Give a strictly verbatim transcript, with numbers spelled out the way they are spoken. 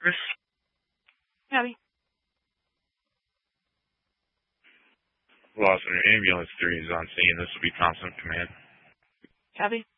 Chris? Abby. Lost Ambulance three is on scene. This will be Thompson Command. Abby.